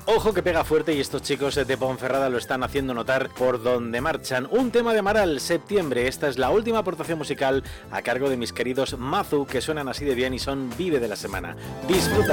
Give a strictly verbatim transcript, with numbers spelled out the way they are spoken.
Ojo que pega fuerte y estos chicos de Ponferrada lo están haciendo notar por donde marchan. Un tema de Amaral, Septiembre. Esta es la última aportación musical a cargo de mis queridos Mazu, que suenan así de bien y son Vive de la Semana. Disfruta.